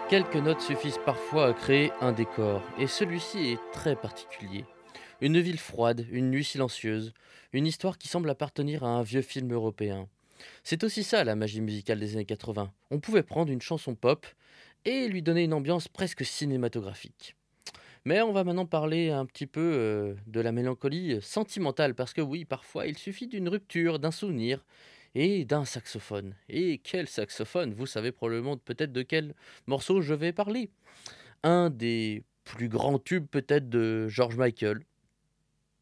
Quelques notes suffisent parfois à créer un décor, et celui-ci est très particulier. Une ville froide, une nuit silencieuse, une histoire qui semble appartenir à un vieux film européen. C'est aussi ça la magie musicale des années 80. On pouvait prendre une chanson pop et lui donner une ambiance presque cinématographique. Mais on va maintenant parler un petit peu de la mélancolie sentimentale, parce que oui, parfois il suffit d'une rupture, d'un souvenir et d'un saxophone. Et quel saxophone! Vous savez probablement peut-être de quel morceau je vais parler. Un des plus grands tubes peut-être de George Michael,